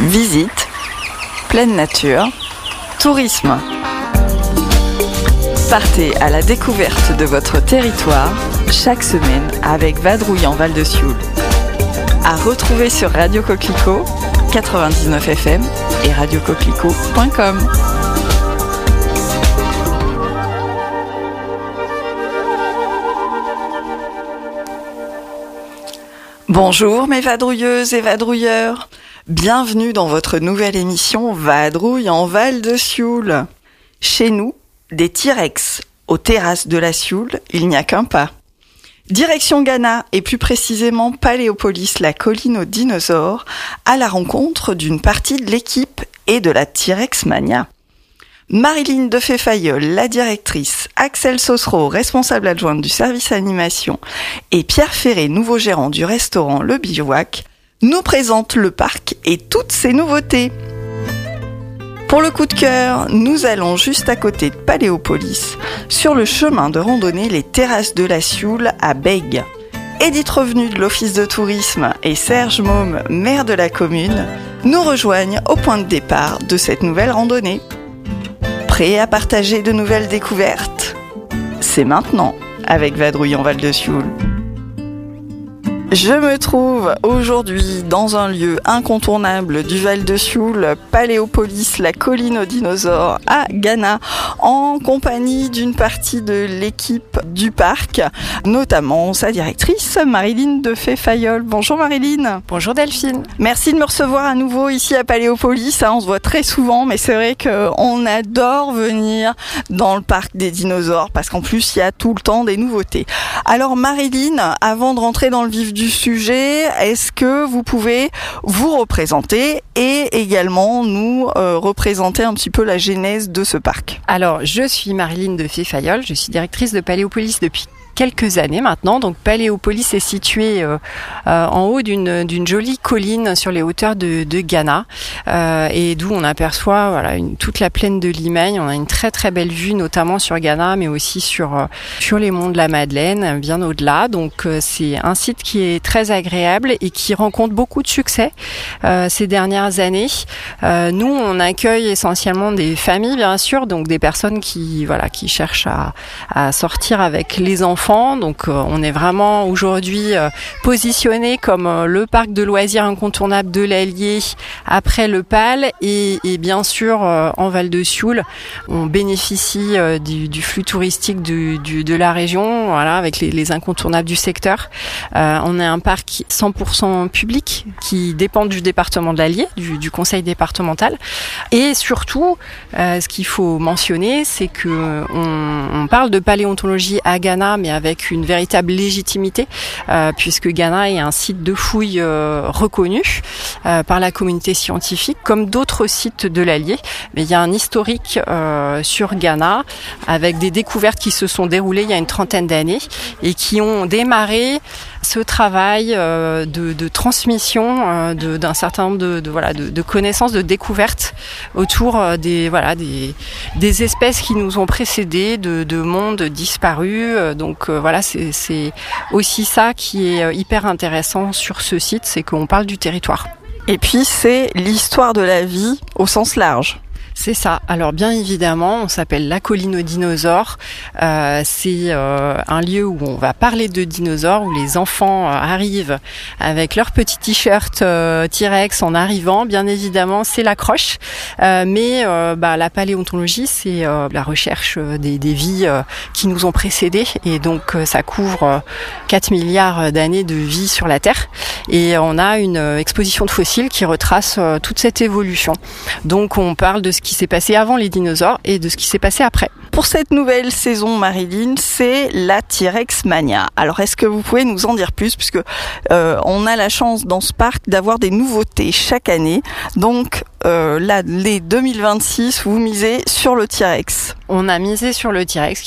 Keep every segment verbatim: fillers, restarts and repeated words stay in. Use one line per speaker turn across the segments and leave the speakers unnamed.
Visite, pleine nature, tourisme. Partez à la découverte de votre territoire chaque semaine avec Vadrouille en Val de Sioule. À retrouver sur Radio Coquelicot, quatre-vingt-dix-neuf F M et radio coquelicot point com. Bonjour mes vadrouilleuses et vadrouilleurs, bienvenue dans votre nouvelle émission Vadrouille en Val de Sioule. Chez nous, des T-Rex aux terrasses de la Sioule, il n'y a qu'un pas. Direction Ghana et plus précisément Paléopolis, la colline aux dinosaures, à la rencontre d'une partie de l'équipe et de la T-Rex Mania. Marilyn Defay-Fayolle, la directrice, Axel Sossereau, responsable adjointe du service animation, et Pierre Ferré, nouveau gérant du restaurant Le Bivouac, nous présentent le parc et toutes ses nouveautés. Pour le coup de cœur, nous allons juste à côté de Paléopolis, sur le chemin de randonnée Les Terrasses de la Sioule à Bègue. Edith Revenu de l'Office de tourisme et Serge Môme, maire de la commune, nous rejoignent au point de départ de cette nouvelle randonnée. Prêt à partager de nouvelles découvertes ? C'est maintenant avec Vadrouille en Val de Sioule. Je me trouve aujourd'hui dans un lieu incontournable du Val de Sioule, Paléopolis, la colline aux dinosaures à Ghana, en compagnie d'une partie de l'équipe du parc, notamment sa directrice Marilyn Defay-Fayolle. Bonjour Marilyn.
Bonjour Delphine.
Merci de me recevoir à nouveau ici à Paléopolis. On se voit très souvent, mais c'est vrai qu'on adore venir dans le parc des dinosaures parce qu'en plus il y a tout le temps des nouveautés. Alors Marilyn, avant de rentrer dans le vif du du sujet, est-ce que vous pouvez vous représenter et également nous euh, représenter un petit peu la genèse de ce parc ?
Alors, je suis Marilyn Defay-Fayolle, je suis directrice de Paléopolis depuis quelques années maintenant. Donc Paléopolis est situé euh, euh, en haut d'une d'une jolie colline sur les hauteurs de, de Ghana euh, et d'où on aperçoit voilà une, toute la plaine de Limeil. On a une très très belle vue notamment sur Ghana, mais aussi sur euh, sur les monts de la Madeleine, bien au-delà. Donc euh, c'est un site qui est très agréable et qui rencontre beaucoup de succès euh, ces dernières années. Euh, nous, on accueille essentiellement des familles, bien sûr, donc des personnes qui voilà qui cherchent à à sortir avec les enfants. Donc euh, on est vraiment aujourd'hui euh, positionné comme euh, le parc de loisirs incontournable de l'Allier après le P A L et, et bien sûr euh, en Val de Sioule on bénéficie euh, du, du flux touristique du, du, de la région, voilà, avec les, les incontournables du secteur. Euh, on est un parc cent pour cent public qui dépend du département de l'Allier, du, du conseil départemental, et surtout euh, ce qu'il faut mentionner, c'est que on, on parle de paléontologie à Ghana, mais avec une véritable légitimité, euh, puisque Ghana est un site de fouilles euh, reconnu euh, par la communauté scientifique, comme d'autres sites de l'Allier. Mais il y a un historique euh, sur Ghana, avec des découvertes qui se sont déroulées il y a une trentaine d'années et qui ont démarré ce travail euh, de, de transmission euh, de, d'un certain nombre de, de voilà de, de connaissances, de découvertes autour euh, des voilà des des espèces qui nous ont précédés, de, de mondes disparus. Euh, donc euh, voilà, c'est, c'est aussi ça qui est euh, hyper intéressant sur ce site, c'est qu'on parle du territoire.
Et puis c'est l'histoire de la vie au sens large.
C'est ça. Alors bien évidemment, on s'appelle la colline aux dinosaures. Euh, c'est euh, un lieu où on va parler de dinosaures, où les enfants euh, arrivent avec leur petit t-shirt euh, T-Rex en arrivant. Bien évidemment, c'est l'accroche. Euh, mais euh, bah, la paléontologie, c'est euh, la recherche des, des vies euh, qui nous ont précédés. Et donc, euh, ça couvre euh, quatre milliards d'années de vie sur la Terre. Et on a une euh, exposition de fossiles qui retrace euh, toute cette évolution. Donc, on parle de ce qui s'est passé avant les dinosaures et de ce qui s'est passé après.
Pour cette nouvelle saison, Marilyn, c'est la T-Rex Mania. Alors, est-ce que vous pouvez nous en dire plus, puisque euh, on a la chance dans ce parc d'avoir des nouveautés chaque année. Donc, euh, là, les deux mille vingt-six, vous misez sur le T-Rex.
On a misé sur le T-Rex, qui est le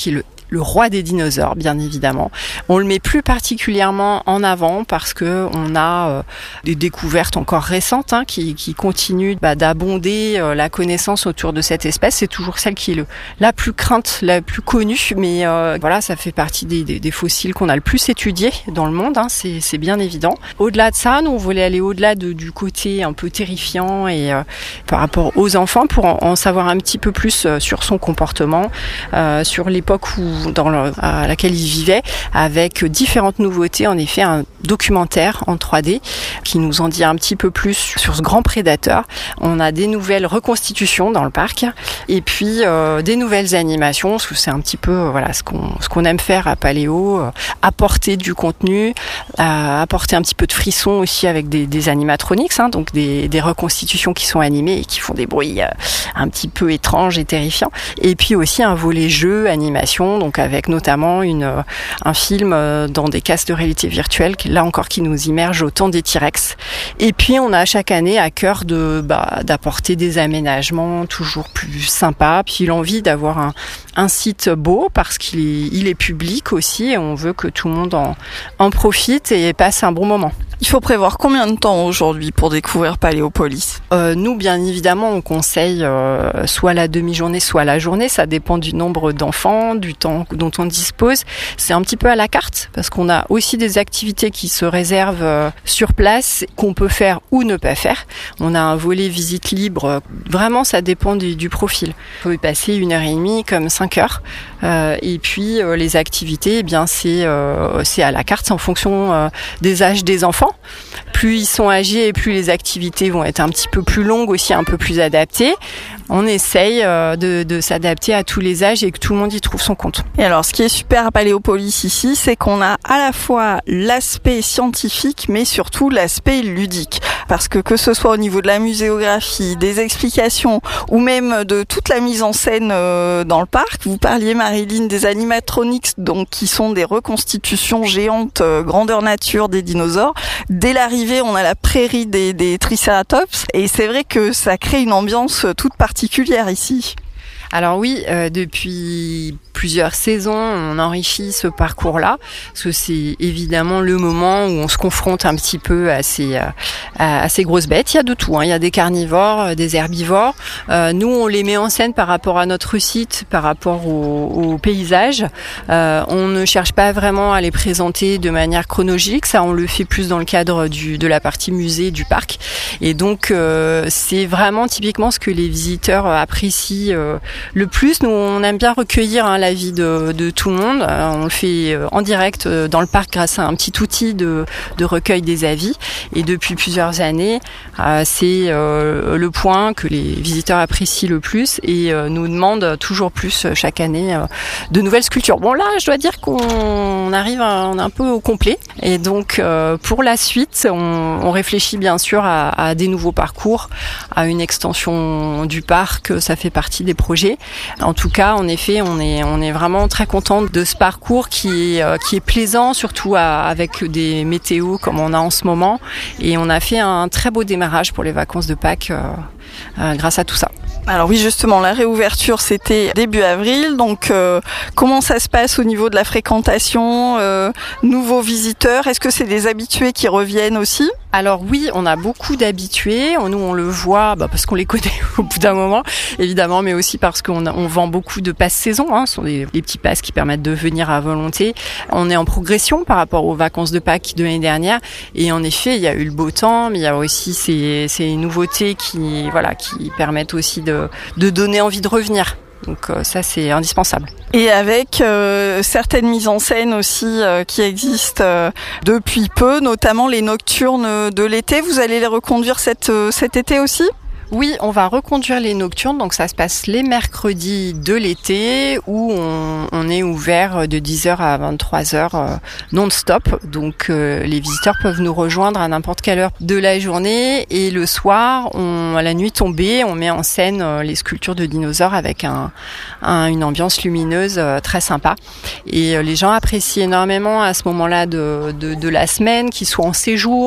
le roi des dinosaures, bien évidemment. On le met plus particulièrement en avant parce que on a euh, des découvertes encore récentes hein, qui, qui continuent bah, d'abonder euh, la connaissance autour de cette espèce. C'est toujours celle qui est le, la plus crainte, la plus connue, mais euh, voilà, ça fait partie des, des, des fossiles qu'on a le plus étudiés dans le monde. Hein, c'est, c'est bien évident. Au-delà de ça, nous on voulait aller au-delà de, du côté un peu terrifiant et euh, par rapport aux enfants pour en, en savoir un petit peu plus euh, sur son comportement, euh, sur l'époque où dans le, à laquelle il vivait, avec différentes nouveautés. En effet, un documentaire en trois D qui nous en dit un petit peu plus sur ce grand prédateur. On a des nouvelles reconstitutions dans le parc et puis euh, des nouvelles animations, parce que c'est un petit peu euh, voilà ce qu'on ce qu'on aime faire à Paléo, euh, apporter du contenu, euh, apporter un petit peu de frisson aussi avec des, des animatronics, hein, donc des, des reconstitutions qui sont animées et qui font des bruits euh, un petit peu étranges et terrifiants. Et puis aussi un volet jeu, animation, donc avec notamment une, un film dans des casques de réalité virtuelle, là encore qui nous immerge au temps des T-Rex. Et puis on a chaque année à cœur de, bah, d'apporter des aménagements toujours plus sympas, puis l'envie d'avoir un, un site beau parce qu'il est, il est public aussi et on veut que tout le monde en, en profite et passe un bon moment.
Il faut prévoir combien de temps aujourd'hui pour découvrir Paléopolis ?
euh, Nous, bien évidemment, on conseille euh, soit la demi-journée, soit la journée. Ça dépend du nombre d'enfants, du temps dont on dispose. C'est un petit peu à la carte parce qu'on a aussi des activités qui se réservent euh, sur place, qu'on peut faire ou ne pas faire. On a un volet visite libre. Vraiment, ça dépend du, du profil. On peut y passer une heure et demie comme cinq heures. Euh, et puis, euh, les activités, eh bien, c'est, euh, c'est à la carte, c'est en fonction euh, des âges des enfants. Plus ils sont âgés et plus les activités vont être un petit peu plus longues aussi, un peu plus adaptées. On essaye de, de s'adapter à tous les âges et que tout le monde y trouve son compte.
Et alors, ce qui est super à Paléopolis ici, c'est qu'on a à la fois l'aspect scientifique, mais surtout l'aspect ludique. Parce que que ce soit au niveau de la muséographie, des explications, ou même de toute la mise en scène euh, dans le parc, vous parliez, Marilyn, des animatronics, donc qui sont des reconstitutions géantes, euh, grandeur nature des dinosaures. Dès l'arrivée, on a la prairie des, des Triceratops, et c'est vrai que ça crée une ambiance toute particulière ici.
Alors oui, euh, depuis plusieurs saisons, on enrichit ce parcours-là, parce que c'est évidemment le moment où on se confronte un petit peu à ces, à, à ces grosses bêtes. Il y a de tout, hein. Il y a des carnivores, des herbivores. Euh, nous, on les met en scène par rapport à notre site, par rapport au, au paysage. Euh, on ne cherche pas vraiment à les présenter de manière chronologique, ça on le fait plus dans le cadre du, de la partie musée du parc. Et donc, euh, c'est vraiment typiquement ce que les visiteurs apprécient euh, le plus. Nous, on aime bien recueillir hein, l'avis de, de tout le monde. Euh, on le fait euh, en direct euh, dans le parc grâce à un petit outil de, de recueil des avis. Et depuis plusieurs années, euh, c'est euh, le point que les visiteurs apprécient le plus et euh, nous demandent toujours plus chaque année euh, de nouvelles sculptures. Bon là, je dois dire qu'on arrive à, on est un peu au complet. Et donc, euh, pour la suite, on, on réfléchit bien sûr à, à des nouveaux parcours, à une extension du parc. Ça fait partie des projets. En tout cas, en effet, on est on est vraiment très content de ce parcours qui est euh, qui est plaisant, surtout à, avec des météos comme on a en ce moment. Et on a fait un très beau démarrage pour les vacances de Pâques euh, euh, grâce à tout ça.
Alors oui, justement, la réouverture, c'était début avril. Donc, euh, comment ça se passe au niveau de la fréquentation, euh, nouveaux visiteurs? Est-ce que c'est des habitués qui reviennent aussi?
Alors oui, on a beaucoup d'habitués. Nous, on le voit bah, parce qu'on les connaît au bout d'un moment, évidemment, mais aussi parce qu'on a, on vend beaucoup de passes saison. Hein. Ce sont des, des petits passes qui permettent de venir à volonté. On est en progression par rapport aux vacances de Pâques de l'année dernière. Et en effet, il y a eu le beau temps, mais il y a aussi ces, ces nouveautés qui, voilà, qui permettent aussi de, de donner envie de revenir. Donc euh, ça, c'est indispensable.
Et avec euh, certaines mises en scène aussi euh, qui existent euh, depuis peu, notamment les nocturnes de l'été. Vous allez les reconduire cet, euh, cet été aussi ?
Oui, on va reconduire les nocturnes, donc ça se passe les mercredis de l'été où on, on est ouvert de dix heures à vingt-trois heures euh, non-stop. Donc euh, les visiteurs peuvent nous rejoindre à n'importe quelle heure de la journée et le soir, on, à la nuit tombée, on met en scène euh, les sculptures de dinosaures avec un, un, une ambiance lumineuse euh, très sympa. Et euh, les gens apprécient énormément à ce moment-là de, de, de la semaine, qu'ils soient en séjour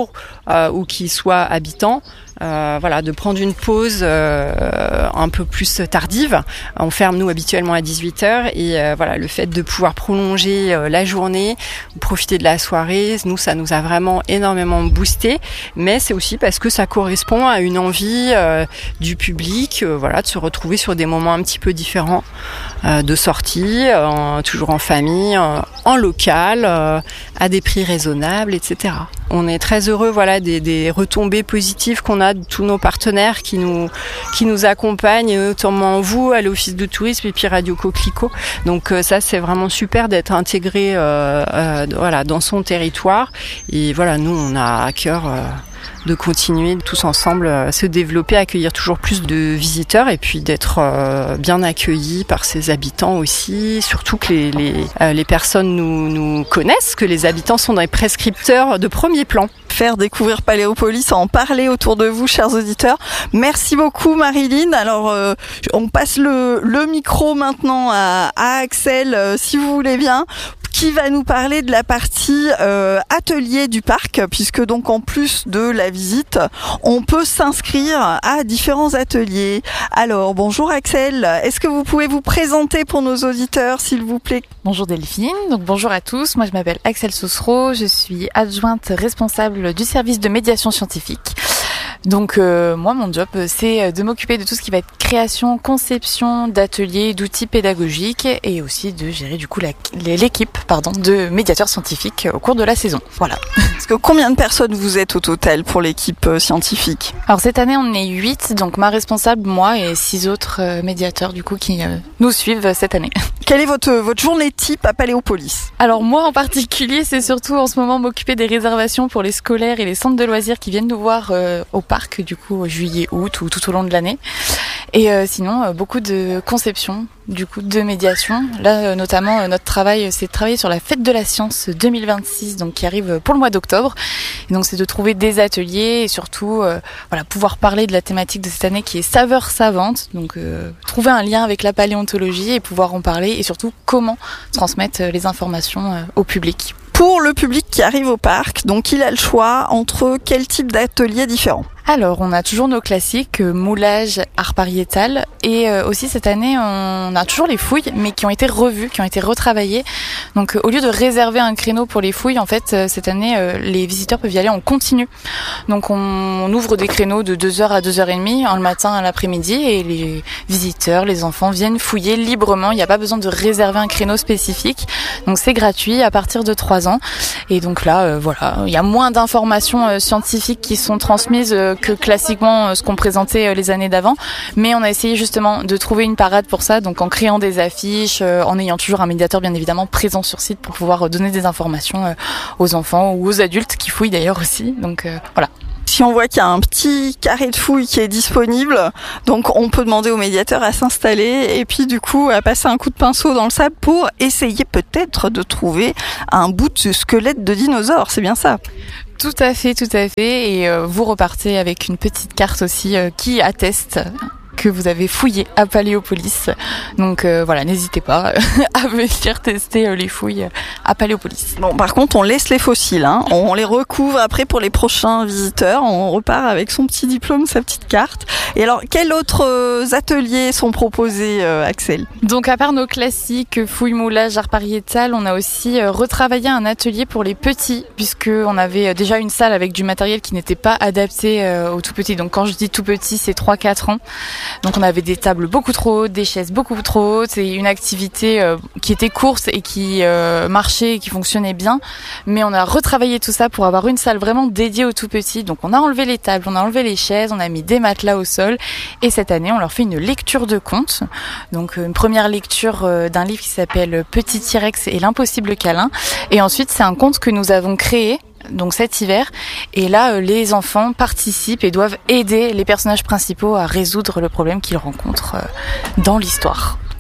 euh, ou qui soient habitants, Euh, voilà, de prendre une pause euh, un peu plus tardive. On ferme nous habituellement à dix-huit heures et euh, voilà, le fait de pouvoir prolonger euh, la journée, profiter de la soirée, nous ça nous a vraiment énormément boosté. Mais c'est aussi parce que ça correspond à une envie euh, du public, euh, voilà, de se retrouver sur des moments un petit peu différents, euh, de sortie, euh, toujours en famille, euh, en local, euh, à des prix raisonnables, et cetera. On est très heureux, voilà, des, des retombées positives qu'on a de tous nos partenaires qui nous qui nous accompagnent, notamment vous à l'Office de tourisme et puis Radio Coquelicot. Donc euh, ça, c'est vraiment super d'être intégré, euh, euh, voilà, dans son territoire. Et voilà, nous, on a à cœur euh, de continuer tous ensemble à se développer, à accueillir toujours plus de visiteurs et puis d'être euh, bien accueillis par ses habitants aussi. Surtout que les, les, euh, les personnes nous, nous connaissent, que les habitants sont des prescripteurs de premier plan.
Faire découvrir Paléopolis, en parler autour de vous, chers auditeurs. Merci beaucoup, Marilyn. Alors, euh, on passe le, le micro maintenant à, à Axel, euh, si vous voulez bien, qui va nous parler de la partie euh, atelier du parc, puisque donc en plus de la visite, on peut s'inscrire à différents ateliers. Alors, bonjour Axel, est-ce que vous pouvez vous présenter pour nos auditeurs, s'il vous plaît?
Bonjour Delphine, donc bonjour à tous, moi je m'appelle Axel Saucereau, je suis adjointe responsable du service de médiation scientifique. Donc euh, moi mon job c'est de m'occuper de tout ce qui va être création, conception d'ateliers, d'outils pédagogiques et aussi de gérer du coup la, l'équipe pardon, de médiateurs scientifiques au cours de la saison. Voilà.
Parce que combien de personnes vous êtes au total pour l'équipe scientifique?
Alors cette année on est huit, donc ma responsable, moi et six autres médiateurs du coup qui euh, nous suivent cette année.
Quelle est votre, votre journée type à Paléopolis?
Alors moi en particulier, c'est surtout en ce moment m'occuper des réservations pour les scolaires et les centres de loisirs qui viennent nous voir euh, au parc, du coup juillet, août ou tout au long de l'année. Et euh, sinon, euh, beaucoup de conception, du coup de médiation. Là, euh, notamment, euh, notre travail, c'est de travailler sur la Fête de la Science deux mille vingt-six, donc qui arrive pour le mois d'octobre. Et donc c'est de trouver des ateliers et surtout euh, voilà, pouvoir parler de la thématique de cette année qui est saveurs savantes. Donc euh, trouver un lien avec la paléontologie et pouvoir en parler et surtout comment transmettre les informations euh, au public.
Pour le public qui arrive au parc, donc il a le choix entre quel type d'ateliers différents?
Alors, on a toujours nos classiques, euh, moulage, art pariétal, et euh, aussi cette année, on a toujours les fouilles, mais qui ont été revues, qui ont été retravaillées. Donc, euh, au lieu de réserver un créneau pour les fouilles, en fait, euh, cette année, euh, les visiteurs peuvent y aller en continu. Donc, on, on ouvre des créneaux de deux heures à deux heures trente, le matin à l'après-midi, et les visiteurs, les enfants viennent fouiller librement. Il n'y a pas besoin de réserver un créneau spécifique. Donc, c'est gratuit à partir de trois ans. Et donc là, euh, voilà, il y a moins d'informations euh, scientifiques qui sont transmises euh, que classiquement ce qu'on présentait les années d'avant, mais on a essayé justement de trouver une parade pour ça, donc en créant des affiches, en ayant toujours un médiateur bien évidemment présent sur site pour pouvoir donner des informations aux enfants ou aux adultes qui fouillent d'ailleurs aussi, donc euh, voilà.
Si on voit qu'il y a un petit carré de fouille qui est disponible, donc on peut demander au médiateur à s'installer et puis du coup à passer un coup de pinceau dans le sable pour essayer peut-être de trouver un bout de squelette de dinosaure, c'est bien ça?
Tout à fait, tout à fait. Et euh, vous repartez avec une petite carte aussi euh, qui atteste que vous avez fouillé à Paléopolis. Donc euh, voilà, n'hésitez pas à venir tester euh, les fouilles à Paléopolis.
Bon, par contre, on laisse les fossiles, hein. On les recouvre après pour les prochains visiteurs. On repart avec son petit diplôme, sa petite carte. Et alors, quels autres euh, ateliers sont proposés, euh, Axel?
Donc, à part nos classiques fouilles, moulage, art pariétal, on a aussi euh, retravaillé un atelier pour les petits, puisque on avait déjà une salle avec du matériel qui n'était pas adapté euh, aux tout petits. Donc, quand je dis tout petit, c'est trois quatre ans. Donc on avait des tables beaucoup trop hautes, des chaises beaucoup trop hautes, et une activité euh, qui était courte et qui euh, marchait et qui fonctionnait bien. Mais on a retravaillé tout ça pour avoir une salle vraiment dédiée aux tout petits. Donc on a enlevé les tables, on a enlevé les chaises, on a mis des matelas au sol. Et cette année, on leur fait une lecture de contes. Donc une première lecture euh, d'un livre qui s'appelle Petit T-Rex et l'impossible câlin. Et ensuite, c'est un conte que nous avons créé donc cet hiver, et là euh, les enfants participent et doivent aider les personnages principaux à résoudre le problème qu'ils rencontrent euh, dans l'histoire.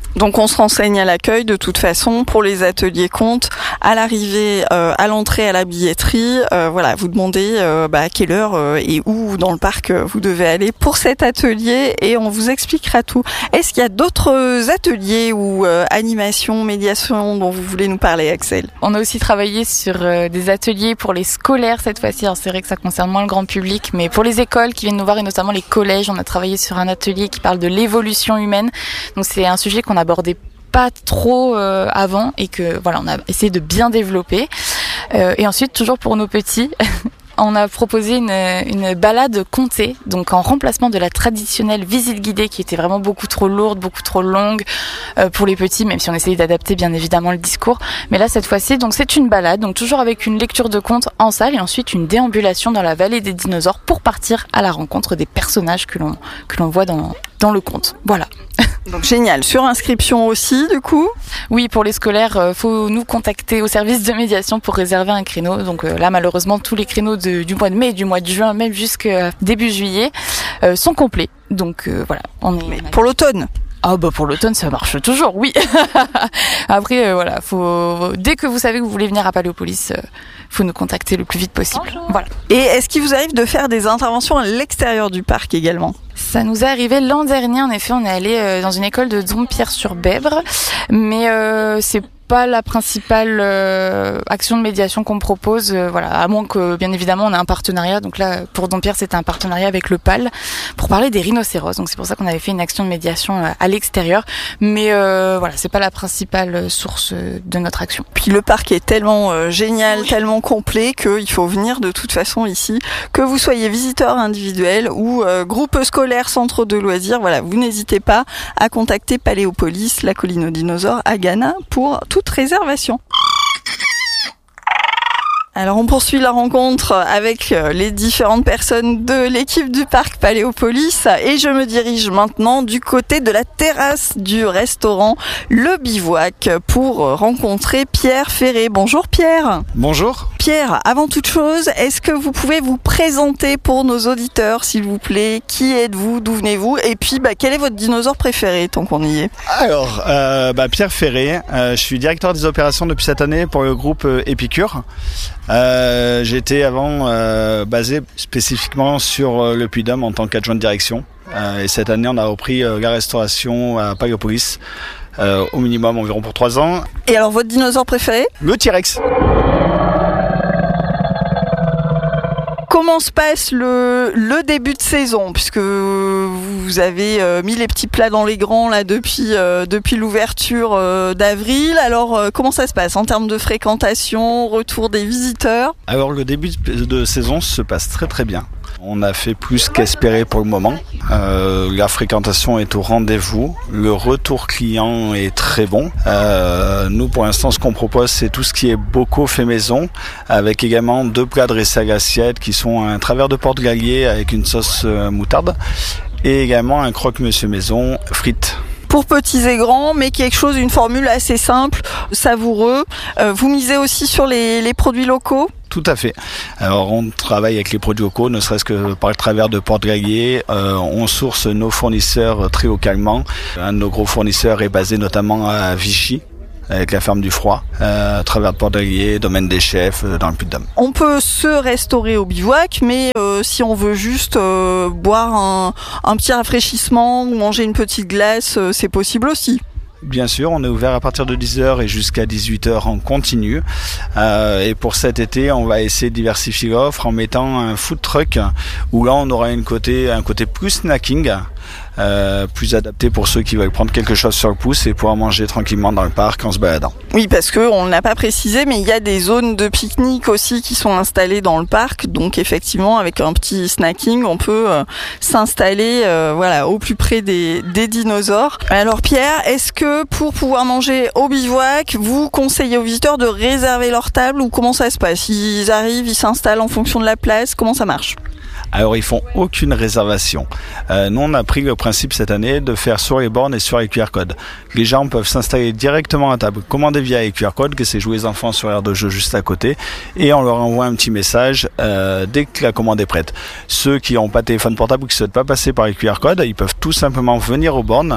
Donc on se renseigne à l'accueil de toute façon pour les ateliers comptes, à l'arrivée, euh, à l'entrée, à la billetterie. Euh, voilà, vous demandez euh, bah, à quelle heure euh, et où dans le parc euh, vous devez aller pour cet atelier et on vous expliquera tout. Est-ce qu'il y a d'autres ateliers ou euh, animations, médiations dont vous voulez nous parler, Axel?
On a aussi travaillé sur euh, des ateliers pour les scolaires cette fois-ci. Alors c'est vrai que ça concerne moins le grand public, mais pour les écoles qui viennent nous voir et notamment les collèges, on a travaillé sur un atelier qui parle de l'évolution humaine. Donc c'est un sujet qu'on abordait pas trop euh, avant et que voilà on a essayé de bien développer euh, et ensuite toujours pour nos petits on a proposé une, une balade contée, donc en remplacement de la traditionnelle visite guidée qui était vraiment beaucoup trop lourde, beaucoup trop longue euh, pour les petits, même si on essayait d'adapter bien évidemment le discours. Mais là, cette fois-ci, donc c'est une balade, donc toujours avec une lecture de contes en salle et ensuite une déambulation dans la vallée des dinosaures pour partir à la rencontre des personnages que l'on que l'on voit dans dans le conte. Voilà.
Donc génial. Sur inscription aussi, du coup?
Oui, pour les scolaires, euh, faut nous contacter au service de médiation pour réserver un créneau. Donc euh, là, malheureusement, tous les créneaux de, du mois de mai et du mois de juin, même jusqu'à début juillet, euh, sont complets. Donc euh, voilà. On est.
Mais pour l'automne?
Ah bah pour l'automne ça marche toujours, oui. Après euh, voilà, faut dès que vous savez que vous voulez venir à Paléopolis, euh, faut nous contacter le plus vite possible. Bonjour. Voilà.
Et est-ce qu'il vous arrive de faire des interventions à l'extérieur du parc également?
Ça nous est arrivé l'an dernier, en effet, on est allé euh, dans une école de Dompierre-sur-Bèbre, mais euh, c'est pas la principale euh, action de médiation qu'on propose, euh, voilà, à moins que bien évidemment on ait un partenariat. Donc là pour Dompierre c'était un partenariat avec le P A L pour parler des rhinocéros. Donc c'est pour ça qu'on avait fait une action de médiation euh, à l'extérieur, mais euh, voilà, c'est pas la principale source de notre action.
Puis le parc est tellement euh, génial, oui. tellement complet qu'il faut venir de toute façon ici, que vous soyez visiteur individuel ou euh, groupe scolaire, centre de loisirs. Voilà, vous n'hésitez pas à contacter Paléopolis, la colline aux dinosaures à Ghana pour tout toute réservation. Alors on poursuit la rencontre avec les différentes personnes de l'équipe du parc Paléopolis et je me dirige maintenant du côté de la terrasse du restaurant Le Bivouac pour rencontrer Pierre Ferré. Bonjour Pierre.
Bonjour.
Pierre, avant toute chose, est-ce que vous pouvez vous présenter pour nos auditeurs s'il vous plaît? Qui êtes-vous? D'où venez-vous? Et puis bah, quel est votre dinosaure préféré tant qu'on y est?
Alors, euh, bah, Pierre Ferré, euh, je suis directeur des opérations depuis cette année pour le groupe euh, Épicure. Euh, j'étais avant euh, basé spécifiquement sur euh, le Puy-de-Dôme en tant qu'adjoint de direction. Euh, et cette année, on a repris euh, la restauration à Paléopolis, euh, au minimum environ pour trois ans.
Et alors, votre dinosaure préféré?
Le T-Rex.
Comment se passe le, le début de saison, puisque vous avez euh, mis les petits plats dans les grands là depuis euh, depuis l'ouverture euh, d'avril. Alors euh, comment ça se passe en termes de fréquentation, retour des visiteurs?
Alors le début de saison se passe très très bien. On a fait plus qu'espérer pour le moment. Euh, la fréquentation est au rendez-vous. Le retour client est très bon. Euh, nous, pour l'instant, ce qu'on propose, c'est tout ce qui est bocaux fait maison, avec également deux plats dressés à l'assiette qui sont un travers de porte-gallier avec une sauce euh, moutarde et également un croque-monsieur maison frites.
Pour petits et grands, mais quelque chose, une formule assez simple, savoureux. Euh, vous misez aussi sur les, les produits locaux?
Tout à fait. Alors on travaille avec les produits locaux, ne serait-ce que par le travers de porte-gallier. Euh, on source nos fournisseurs très localement. Un de nos gros fournisseurs est basé notamment à Vichy, avec la ferme du Froid, euh, à travers de porte-gallier, domaine des chefs, euh, dans le Puy-de-Dôme.
On peut se restaurer au bivouac, mais euh, si on veut juste euh, boire un, un petit rafraîchissement ou manger une petite glace, euh, c'est possible aussi.
Bien sûr, on est ouvert à partir de dix heures et jusqu'à dix-huit heures en continu. Euh, et pour cet été, on va essayer de diversifier l'offre en mettant un food truck où là, on aura une côté, un côté plus snacking. Euh, plus adapté pour ceux qui veulent prendre quelque chose sur le pouce et pouvoir manger tranquillement dans le parc en se baladant.
Oui, parce que on ne l'a pas précisé, mais il y a des zones de pique-nique aussi qui sont installées dans le parc. Donc effectivement, avec un petit snacking, on peut euh, s'installer, euh, voilà, au plus près des, des dinosaures. Alors Pierre, est-ce que pour pouvoir manger au bivouac, vous conseillez aux visiteurs de réserver leur table ou comment ça se passe? Ils arrivent, ils s'installent en fonction de la place, comment ça marche?
Alors ils font aucune réservation. Euh, nous on a pris le principe cette année de faire sur les bornes et sur les Q R codes. Les gens peuvent s'installer directement à table, commander via les Q R codes, que c'est jouer les enfants sur l'aire de jeu juste à côté, et on leur envoie un petit message euh, dès que la commande est prête. Ceux qui n'ont pas de téléphone portable ou qui ne souhaitent pas passer par les Q R codes, ils peuvent tout simplement venir aux bornes,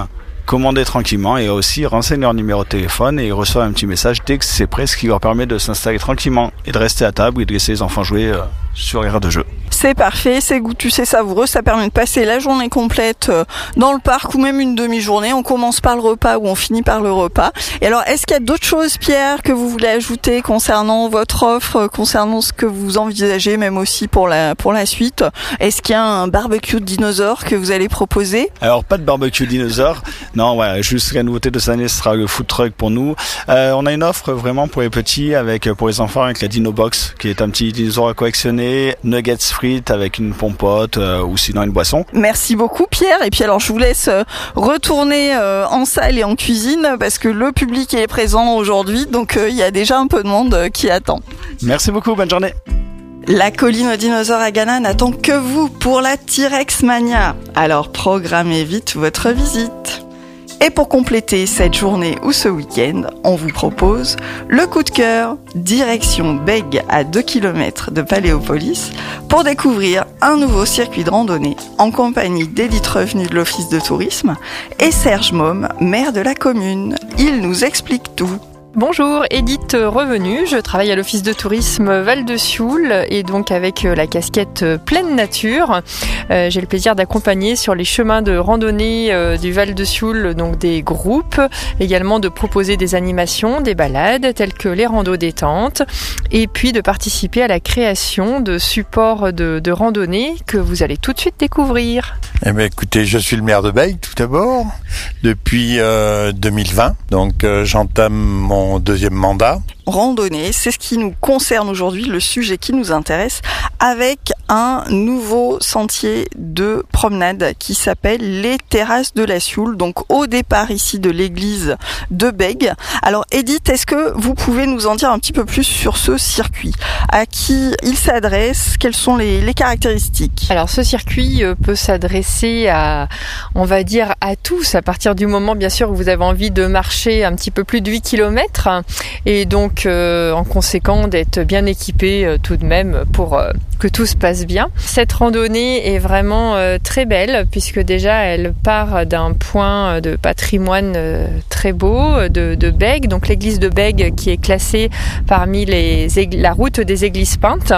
commander tranquillement et aussi renseigner leur numéro de téléphone et ils reçoivent un petit message dès que c'est prêt, ce qui leur permet de s'installer tranquillement et de rester à table et de laisser les enfants jouer euh, sur les aires de jeu.
C'est parfait, c'est goûtu, c'est savoureux, ça permet de passer la journée complète dans le parc ou même une demi-journée. On commence par le repas ou on finit par le repas. Et alors, est-ce qu'il y a d'autres choses, Pierre, que vous voulez ajouter concernant votre offre, concernant ce que vous envisagez, même aussi pour la pour la suite? Est-ce qu'il y a un barbecue de dinosaures que vous allez proposer?
Alors, pas de barbecue dinosaures. Non, voilà, juste la nouveauté de cette année, ce sera le food truck pour nous. Euh, on a une offre vraiment pour les petits, avec pour les enfants, avec la Dino Box, qui est un petit dinosaure à collectionner, nuggets frites avec une pompote euh, ou sinon une boisson.
Merci beaucoup, Pierre. Et puis alors, je vous laisse euh, retourner euh, en salle et en cuisine parce que le public est présent aujourd'hui, donc il euh, y a déjà un peu de monde euh, qui attend.
Merci beaucoup, bonne journée.
La colline aux dinosaures à Ghana n'attend que vous pour la T-Rex Mania. Alors programmez vite votre visite. Et pour compléter cette journée ou ce week-end, on vous propose le coup de cœur, direction Bègue à deux kilomètres de Paléopolis, pour découvrir un nouveau circuit de randonnée en compagnie d'Edith Revenu de l'Office de tourisme et Serge Môme, maire de la commune. Il nous explique tout.
Bonjour, Edith Revenu, je travaille à l'Office de tourisme Val-de-Sioule et donc avec la casquette pleine nature. Euh, j'ai le plaisir d'accompagner sur les chemins de randonnée euh, du Val-de-Sioule donc des groupes, également de proposer des animations, des balades telles que les randos détente et puis de participer à la création de supports de, de randonnée que vous allez tout de suite découvrir.
Eh bien, écoutez, je suis le maire de Bègue tout d'abord depuis euh, deux mille vingt, donc euh, j'entame mon deuxième mandat.
Randonnée, c'est ce qui nous concerne aujourd'hui, le sujet qui nous intéresse, avec un nouveau sentier de promenade qui s'appelle les Terrasses de la Sioule, donc au départ ici de l'église de Bègue. Alors Edith, est-ce que vous pouvez nous en dire un petit peu plus sur ce circuit? À qui il s'adresse? Quelles sont les, les caractéristiques?
Alors ce circuit peut s'adresser à, on va dire, à tous, à partir du moment bien sûr où vous avez envie de marcher un petit peu plus de huit kilomètres et donc Donc, euh, en conséquent, d'être bien équipé euh, tout de même pour euh, que tout se passe bien. Cette randonnée est vraiment euh, très belle puisque déjà elle part d'un point de patrimoine euh, très beau de, de Bègue, donc l'église de Bègue qui est classée parmi les égl- la route des églises peintes.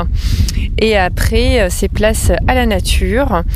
Et après, euh, c'est place à la nature,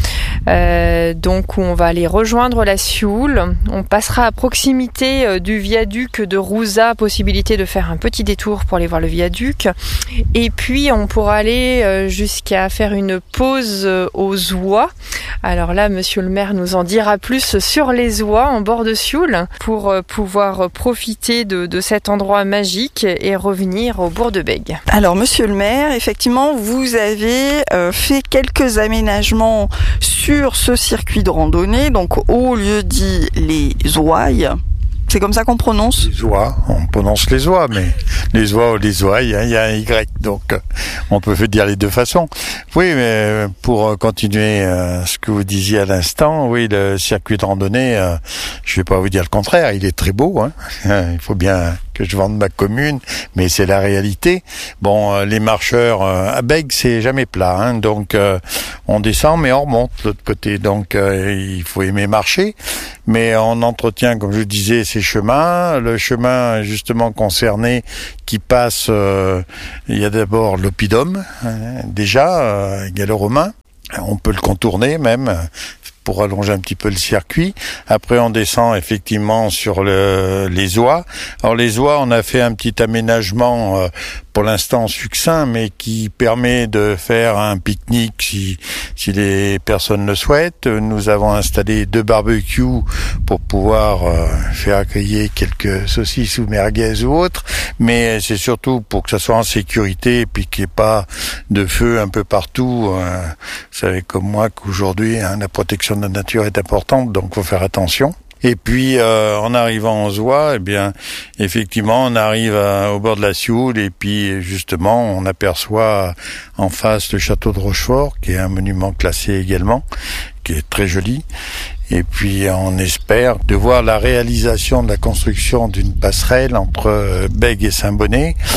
euh, donc où on va aller rejoindre la Sioule. On passera à proximité euh, du viaduc de Rouza, possibilité de faire un petit détour pour aller voir le viaduc. Et puis on pourra aller euh, jusqu'à faire une pause euh, aux oies. Alors là, monsieur le maire nous en dira plus sur les oies en bord de Sioule pour euh, pouvoir profiter de, de cet endroit magique et revenir au bourg de Bègue.
Alors monsieur le maire, effectivement, vous avez euh, fait quelques aménagements sur ce circuit de randonnée, donc au lieu dit les ouailles. C'est comme ça qu'on prononce?
Les oies, on prononce les oies, mais les oies ou les ouailles, hein, il y a un Y, donc euh, on peut dire les deux façons. Oui, mais pour continuer euh, ce que vous disiez à l'instant, oui, le circuit de randonnée, euh, je vais pas vous dire le contraire, il est très beau, hein. Il faut bien que je vende ma commune, mais c'est la réalité. Bon, euh, les marcheurs euh, à Bègue, c'est jamais plat, hein, donc euh, on descend, mais on remonte de l'autre côté, donc euh, il faut aimer marcher, mais on entretient, comme je vous disais, ces chemins. Le chemin justement concerné qui passe, euh, il y a d'abord l'oppidum, hein, déjà, euh, gallo-romain. On peut le contourner même pour allonger un petit peu le circuit. Après, on descend effectivement sur le, les oies. Alors les oies, on a fait un petit aménagement euh, pour l'instant succinct, mais qui permet de faire un pique-nique si, si les personnes le souhaitent. Nous avons installé deux barbecues pour pouvoir euh, faire accueillir quelques saucisses ou merguez ou autres, mais c'est surtout pour que ça soit en sécurité et puis qu'il n'y ait pas de feu un peu partout. Euh, vous savez comme moi qu'aujourd'hui, hein, la protection de la nature est importante, donc faut faire attention. Et puis, euh, en arrivant aux oies, eh bien, effectivement, on arrive à, au bord de la Sioule et puis, justement, on aperçoit en face le château de Rochefort, qui est un monument classé également, qui est très joli. Et puis, on espère de voir la réalisation de la construction d'une passerelle entre Bègue et Saint-Bonnet,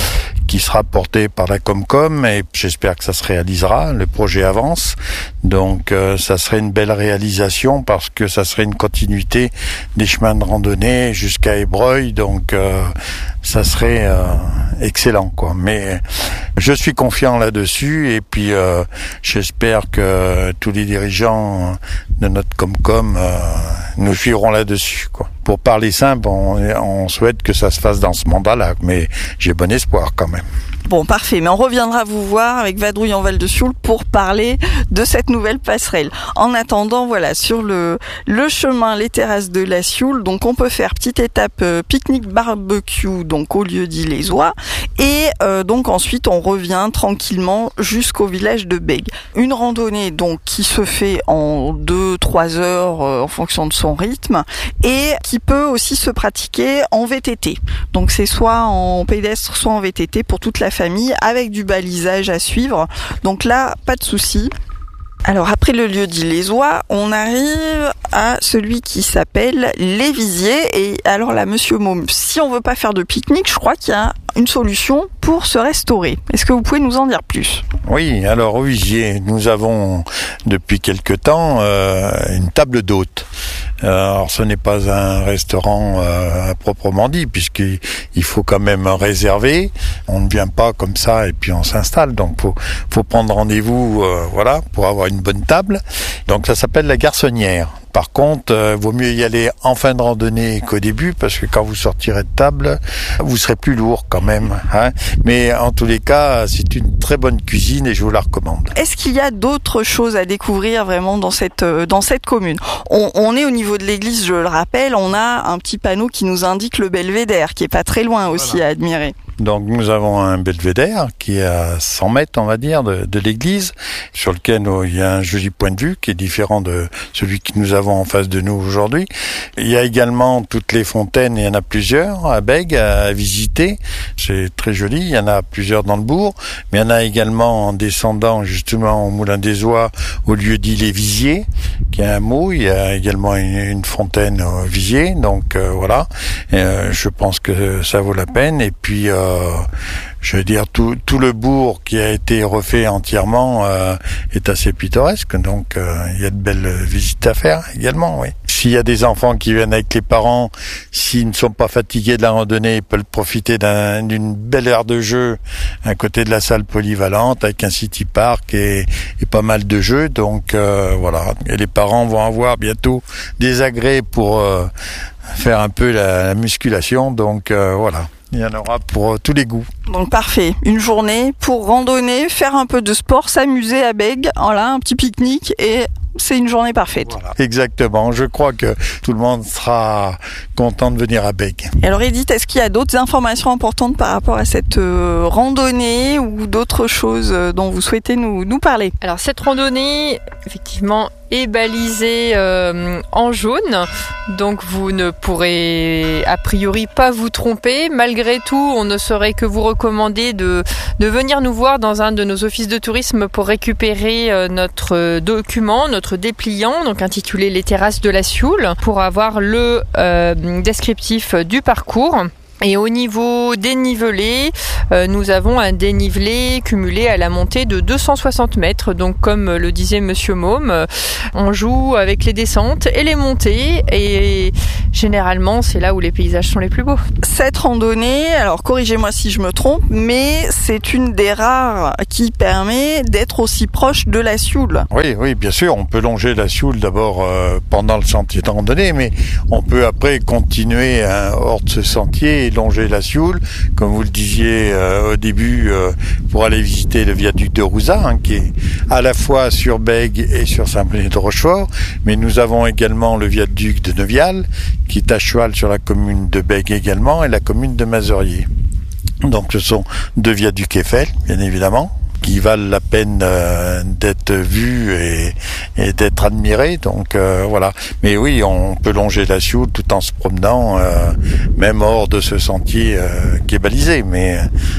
qui sera porté par la Comcom et j'espère que ça se réalisera. Le projet avance, donc euh, ça serait une belle réalisation parce que ça serait une continuité des chemins de randonnée jusqu'à Ébreuil, donc euh, ça serait euh, excellent, quoi. Mais je suis confiant là-dessus et puis euh, j'espère que tous les dirigeants de notre Comcom euh, nous suivront là-dessus, quoi. Pour parler simple, on, on souhaite que ça se fasse dans ce mandat-là, mais j'ai bon espoir quand même.
Bon, parfait, mais on reviendra vous voir avec Vadrouille en Val de Sioule pour parler de cette nouvelle passerelle. En attendant, voilà, sur le, le chemin, les terrasses de la Sioule, donc on peut faire petite étape euh, pique-nique barbecue, donc au lieu-dit les Oies, et euh, donc ensuite on revient tranquillement jusqu'au village de Bègue. Une randonnée donc qui se fait en deux trois heures euh, en fonction de son rythme, et qui peut aussi se pratiquer en V T T. Donc c'est soit en pédestre, soit en V T T pour toute la famille, avec du balisage à suivre. Donc là, pas de souci. Alors après le lieu-dit les Oies, on arrive à celui qui s'appelle les Visiers. Et alors là, Monsieur Môme, si on veut pas faire de pique-nique, je crois qu'il y a une solution pour se restaurer. Est-ce que vous pouvez nous en dire plus ?
Oui, alors au Visier, nous avons depuis quelque temps euh, une table d'hôtes. Alors ce n'est pas un restaurant euh, à proprement dit, puisqu'il il faut quand même réserver. On ne vient pas comme ça et puis on s'installe. Donc faut faut prendre rendez-vous, euh, voilà, pour avoir une bonne table. Donc ça s'appelle la Garçonnière. Par contre, euh, vaut mieux y aller en fin de randonnée qu'au début, parce que quand vous sortirez de table, vous serez plus lourd quand même, hein. Mais en tous les cas, c'est une très bonne cuisine et je vous la recommande.
Est-ce qu'il y a d'autres choses à découvrir vraiment dans cette euh, dans cette commune ? on, on est au niveau de l'église, je le rappelle, on a un petit panneau qui nous indique le belvédère, qui est pas très loin aussi, voilà, à admirer.
Donc nous avons un belvédère qui est à cent mètres, on va dire, de, de l'église, sur lequel oh, il y a un joli point de vue qui est différent de celui que nous avons en face de nous aujourd'hui. Il y a également toutes les fontaines, il y en a plusieurs à Bègue à visiter. C'est très joli, il y en a plusieurs dans le bourg, mais il y en a également en descendant justement au Moulin des Oies, au lieu-dit les Visiers, qui est un mot. Il y a également une, une fontaine au Visier, donc euh, voilà. Et, euh, je pense que ça vaut la peine. Et puis euh, Euh, je veux dire, tout, tout le bourg qui a été refait entièrement euh, est assez pittoresque, donc euh, il y a de belles visites à faire également, oui. S'il y a des enfants qui viennent avec les parents, s'ils ne sont pas fatigués de la randonnée, ils peuvent profiter d'un, d'une belle aire de jeu à côté de la salle polyvalente avec un city park et, et pas mal de jeux, donc euh, voilà. Et les parents vont avoir bientôt des agrès pour euh, faire un peu la, la musculation, donc euh, voilà. Il y en aura pour euh, tous les goûts.
Donc parfait, une journée pour randonner, faire un peu de sport, s'amuser à Bègue, voilà, un petit pique-nique et c'est une journée parfaite.
Voilà. Exactement, je crois que tout le monde sera content de venir à Bègue.
Et alors Edith, est-ce qu'il y a d'autres informations importantes par rapport à cette euh, randonnée ou d'autres choses dont vous souhaitez nous, nous parler ?
Alors cette randonnée, effectivement, est balisée euh, en jaune, donc vous ne pourrez a priori pas vous tromper. Malgré tout, on ne saurait que vous recommander de, de venir nous voir dans un de nos offices de tourisme pour récupérer euh, notre document, notre dépliant, donc intitulé Les terrasses de la Sioule, pour avoir le euh, descriptif du parcours. Et au niveau dénivelé, euh, nous avons un dénivelé cumulé à la montée de deux cent soixante mètres. Donc comme le disait Monsieur Môme, euh, on joue avec les descentes et les montées. Et généralement, c'est là où les paysages sont les plus beaux.
Cette randonnée, alors corrigez-moi si je me trompe, mais c'est une des rares qui permet d'être aussi proche de la Sioule.
Oui, oui, bien sûr. On peut longer la Sioule d'abord euh, pendant le sentier de randonnée, mais on peut après continuer hein, hors de ce sentier et longer la Sioule, comme vous le disiez euh, au début, euh, pour aller visiter le viaduc de Rouzat, hein, qui est à la fois sur Bègue et sur Saint-Plein de Rochefort, mais nous avons également le viaduc de Neuvial, qui est à cheval sur la commune de Bègue également, et la commune de Mazerier. Donc ce sont deux viaducs Eiffel, bien évidemment, qui valent la peine euh, d'être vus et, et d'être admirés. Donc euh, voilà. Mais oui, on peut longer la Sioule tout en se promenant, euh, même hors de ce sentier euh, qui est balisé. Mais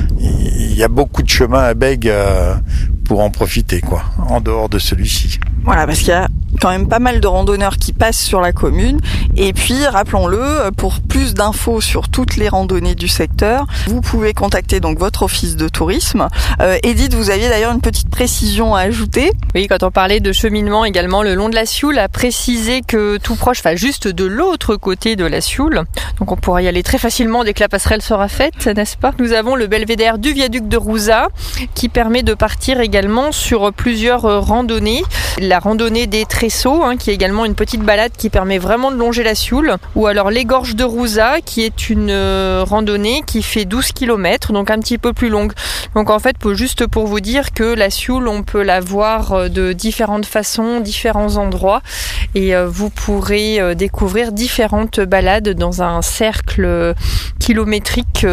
il y a beaucoup de chemins à Bègue euh, pour en profiter, quoi, en dehors de celui-ci.
Voilà, parce qu'il y a quand même pas mal de randonneurs qui passent sur la commune. Et puis, rappelons-le, pour plus d'infos sur toutes les randonnées du secteur, vous pouvez contacter donc votre office de tourisme. Euh, Edith, vous aviez d'ailleurs une petite précision à ajouter.
Oui, quand on parlait de cheminement également le long de la Sioule, à préciser que tout proche, enfin juste de l'autre côté de la Sioule, donc on pourra y aller très facilement dès que la passerelle sera faite, n'est-ce pas? Nous avons le belvédère du viaduc de Rouzat qui permet de partir également sur plusieurs randonnées. La randonnée des Tresseaux, hein, qui est également une petite balade qui permet vraiment de longer la Sioule, ou alors les gorges de Rouzat, qui est une euh, randonnée qui fait douze kilomètres, donc un petit peu plus longue. Donc en fait, juste pour vous dire que la Sioule, on peut la voir de différentes façons, différents endroits, et euh, vous pourrez euh, découvrir différentes balades dans un cercle kilométrique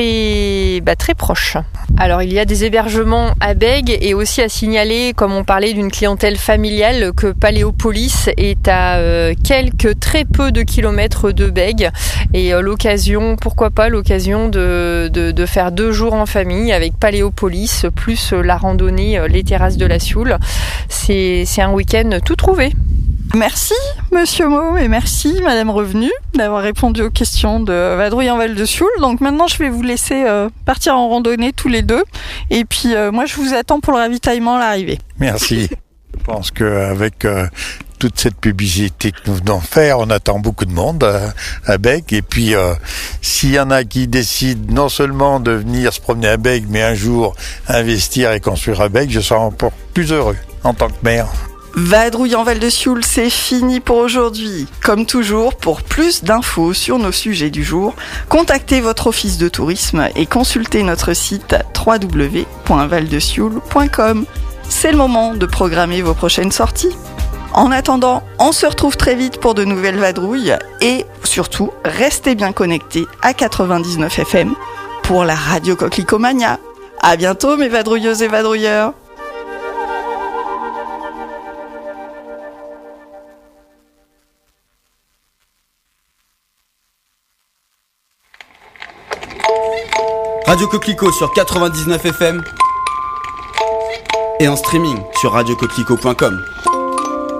très, bah, très proche. Alors il y a des hébergements à Bègue, et aussi à signaler, comme on parlait d'une clientèle familiale, que Paléopolis est à euh, quelques très peu de kilomètres de Bègue, et euh, l'occasion, pourquoi pas l'occasion de, de, de faire deux jours en famille avec Paléopolis plus euh, la randonnée euh, les terrasses de la Sioule. C'est, c'est un week-end tout trouvé.
Merci Monsieur Mo et merci Madame Revenu d'avoir répondu aux questions de Vadrouille en Val de Sioule. Donc maintenant je vais vous laisser euh, partir en randonnée tous les deux, et puis euh, moi je vous attends pour le ravitaillement à l'arrivée.
Merci. Je pense qu'avec euh, toute cette publicité que nous venons faire, on attend beaucoup de monde à, à Bègue, et puis euh, s'il y en a qui décident non seulement de venir se promener à Bègue, mais un jour investir et construire à Bègue, je serai encore plus heureux en tant que maire.
Vadrouille en Val de Sioule, c'est fini pour aujourd'hui. Comme toujours, pour plus d'infos sur nos sujets du jour, contactez votre office de tourisme et consultez notre site w w w point val de sioule point com. C'est le moment de programmer vos prochaines sorties. En attendant, on se retrouve très vite pour de nouvelles vadrouilles, et surtout, restez bien connectés à quatre-vingt-dix-neuf F M pour la radio Coquelicomania. À bientôt mes vadrouilleuses et vadrouilleurs.
Radio Coquelicot sur quatre-vingt-dix-neuf F M et en streaming sur radio coquelicot point com.